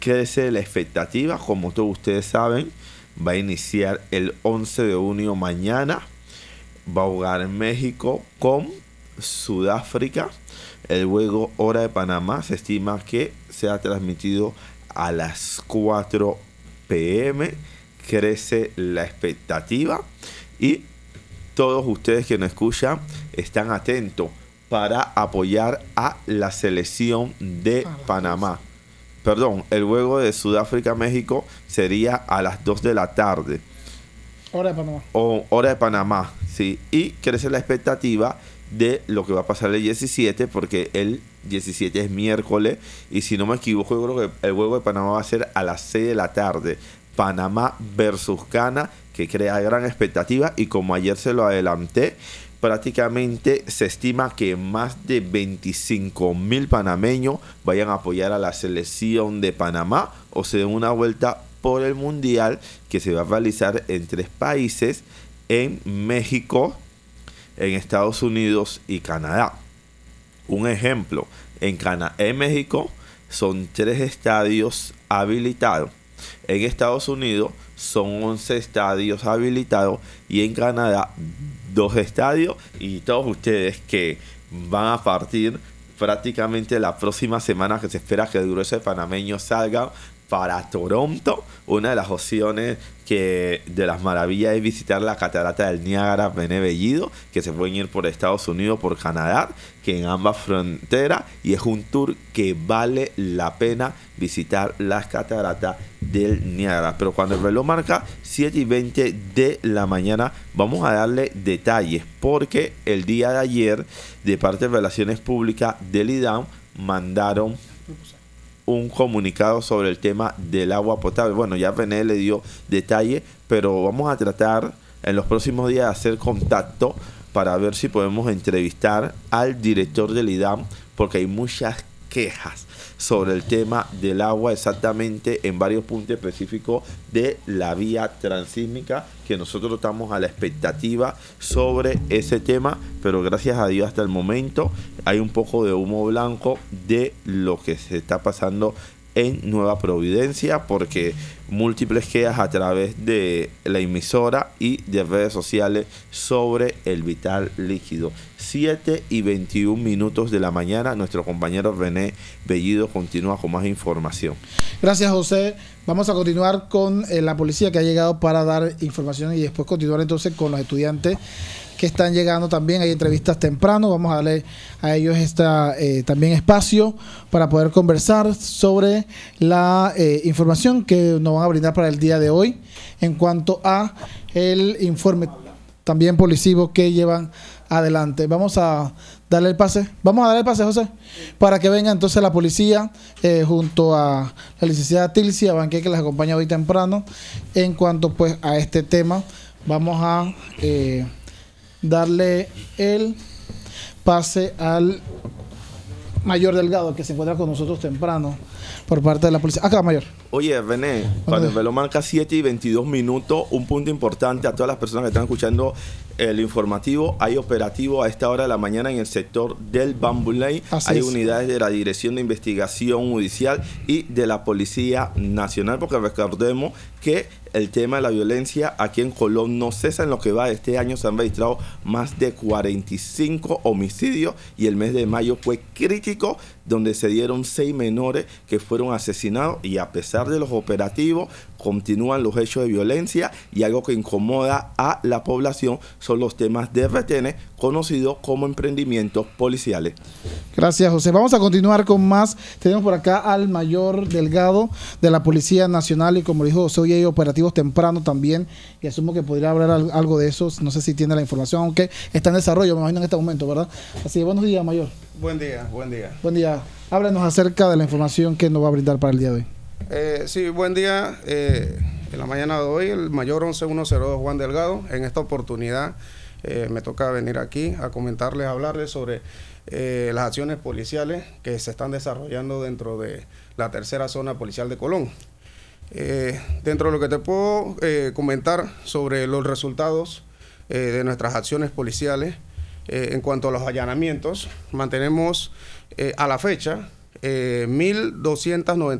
crece la expectativa. Como todos ustedes saben, va a iniciar el 11 de junio mañana. Va a jugar en México con Sudáfrica. El juego hora de Panamá se estima que sea transmitido a las 4 p.m. Crece la expectativa y todos ustedes que nos escuchan están atentos para apoyar a la selección de Panamá. Perdón, el juego de Sudáfrica-México sería a las 2 de la tarde. Hora de Panamá. O hora de Panamá, sí. Y crece la expectativa de lo que va a pasar el 17, porque el 17 es miércoles. Y si no me equivoco, yo creo que el juego de Panamá va a ser a las 6 de la tarde. Panamá versus Ghana, que crea gran expectativa. Y como ayer se lo adelanté, prácticamente se estima que más de 25,000 panameños vayan a apoyar a la selección de Panamá o se den una vuelta por el mundial que se va a realizar en 3 países, en México, en Estados Unidos y Canadá. Un ejemplo, en México son 3 estadios habilitados. En Estados Unidos son 11 estadios habilitados y en Canadá 2 estadios. Y todos ustedes que van a partir prácticamente la próxima semana, que se espera que el grueso de panameños salgan para Toronto, una de las opciones que de las maravillas es visitar la catarata del Niágara, René Bellido, que se pueden ir por Estados Unidos, por Canadá, que en ambas fronteras, y es un tour que vale la pena visitar las cataratas del Niágara. Pero cuando el reloj marca 7:20 de la mañana, vamos a darle detalles, porque el día de ayer, de parte de Relaciones Públicas del IDAM, mandaron un comunicado sobre el tema del agua potable. Bueno, ya René le dio detalle, pero vamos a tratar en los próximos días de hacer contacto para ver si podemos entrevistar al director del IDAM, porque hay muchas quejas sobre el tema del agua, exactamente en varios puntos específicos de la vía transísmica, que nosotros estamos a la expectativa sobre ese tema, pero gracias a Dios hasta el momento hay un poco de humo blanco de lo que se está pasando en Nueva Providencia, porque múltiples quejas a través de la emisora y de redes sociales sobre el vital líquido. 7:21 de la mañana, nuestro compañero René Bellido continúa con más información. Gracias, José. Vamos a continuar con la policía que ha llegado para dar información y después continuar entonces con los estudiantes que están llegando también. Hay entrevistas temprano, vamos a darle a ellos también espacio para poder conversar sobre la información que nos van a brindar para el día de hoy en cuanto a el informe también policivo que llevan adelante. Vamos a darle el pase, José, para que venga entonces la policía junto a la licenciada Tilcia Banqué, que les acompaña hoy temprano. En cuanto pues a este tema, vamos a darle el pase al Mayor Delgado, que se encuentra con nosotros temprano por parte de la policía. Acá, Mayor. Oye, René, cuando el reloj marca 7:22, un punto importante a todas las personas que están escuchando el informativo: hay operativo a esta hora de la mañana en el sector del Bambuley. Hay unidades de la Dirección de Investigación Judicial y de la Policía Nacional, porque recordemos que el tema de la violencia aquí en Colón no cesa. En lo que va de este año se han registrado más de 45 homicidios y el mes de mayo fue crítico, donde se dieron 6 menores que fueron asesinados, y a pesar de los operativos continúan los hechos de violencia, y algo que incomoda a la población son los temas de retenes conocidos como emprendimientos policiales. Gracias, José. Vamos a continuar con más. Tenemos por acá al Mayor Delgado de la Policía Nacional, y como dijo José, hoy hay operativos temprano también, y asumo que podría hablar algo de eso. No sé si tiene la información, aunque está en desarrollo, me imagino, en este momento, ¿verdad? Así que buenos días, Mayor. Buen día, buen día. Buen día. Háblenos acerca de la información que nos va a brindar para el día de hoy. Sí, buen día. En la mañana de hoy, el Mayor 11102 Juan Delgado. En esta oportunidad me toca venir aquí a comentarles, a hablarles sobre las acciones policiales que se están desarrollando dentro de la tercera zona policial de Colón. Dentro de lo que te puedo comentar sobre los resultados de nuestras acciones policiales, en cuanto a los allanamientos, mantenemos a la fecha 1.290